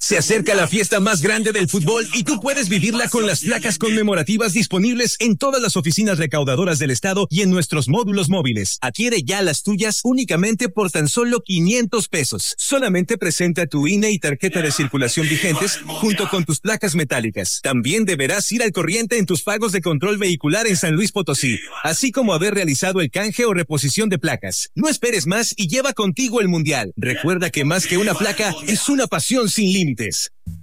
Se acerca la fiesta más grande del fútbol y tú puedes vivirla con las placas conmemorativas disponibles en todas las oficinas recaudadoras del estado y en nuestros módulos móviles. Adquiere ya las tuyas únicamente por tan solo 500 pesos. Solamente presenta tu INE y tarjeta de circulación vigentes junto con tus placas metálicas. También deberás ir al corriente en tus pagos de control vehicular en San Luis Potosí, así como haber realizado el canje o reposición de placas. No esperes más y lleva contigo el Mundial. Recuerda que más que una placa, es una pasión sin límites.